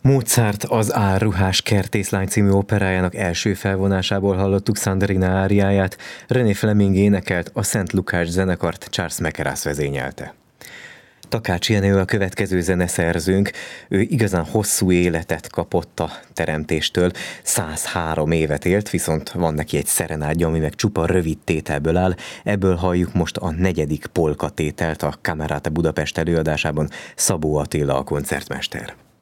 Mozart az Árruhás kertészlány című operájának első felvonásából hallottuk Sandrina áriáját, René Fleming énekelt, a Szent Lukács zenekart Charles Mackerras vezényelte. Takács Jenő a következő zeneszerzőnk, ő igazán hosszú életet kapott a teremtéstől, 103 évet élt, viszont van neki egy szerenádja, ami meg csupa rövid tételből áll, ebből halljuk most a 4. polka tételt a Camerata Budapest előadásában, Szabó Attila a koncertmester.